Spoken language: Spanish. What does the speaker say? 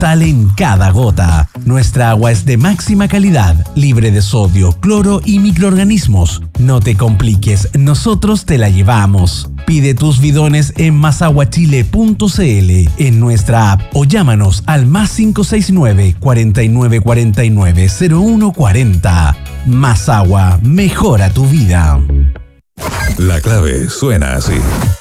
sale en cada gota. Nuestra agua es de máxima calidad, libre de sodio, cloro y microorganismos. No te compliques, nosotros te la llevamos. Pide tus bidones en masaguachile.cl, en nuestra app o llámanos al +569 4949 0140. Más agua, mejora tu vida. La clave suena así.